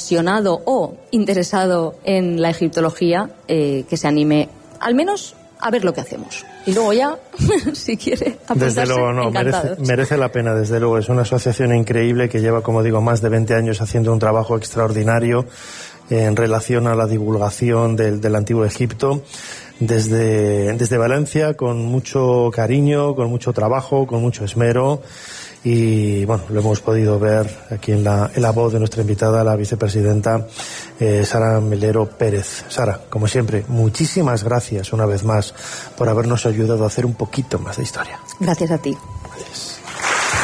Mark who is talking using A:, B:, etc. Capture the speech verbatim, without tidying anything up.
A: apasionado o interesado en la egiptología, eh, que se anime al menos a ver lo que hacemos. Y luego ya, si quiere apuntarse,
B: desde luego, no, merece, merece la pena, desde luego. Es una asociación increíble que lleva, como digo, más de veinte años haciendo un trabajo extraordinario en relación a la divulgación del, del Antiguo Egipto. Desde, desde Valencia, con mucho cariño, con mucho trabajo, con mucho esmero. Y bueno, lo hemos podido ver aquí en la, en la voz de nuestra invitada, la vicepresidenta eh, Sara Melero Pérez. Sara, como siempre, muchísimas gracias una vez más por habernos ayudado a hacer un poquito más de historia.
A: Gracias a ti.
B: Gracias.